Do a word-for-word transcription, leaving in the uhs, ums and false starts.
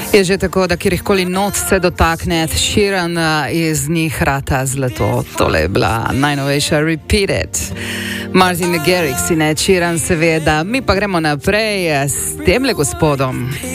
Je že tako, da kjerkoli not se dotakne, Sheeran iz njih rata zlato. Tole je bila najnovejša Repeat It. Martin Garrix in Ed Sheeran seveda. Mi pa gremo naprej s temle gospodom.